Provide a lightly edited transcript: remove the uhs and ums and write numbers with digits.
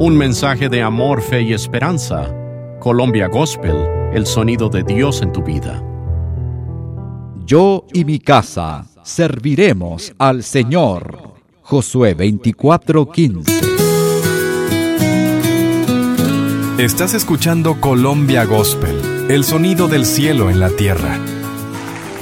Un mensaje de amor, fe y esperanza. Colombia Gospel, el sonido de Dios en tu vida. Yo y mi casa serviremos al Señor. Josué 24:15. Estás escuchando Colombia Gospel, el sonido del cielo en la tierra.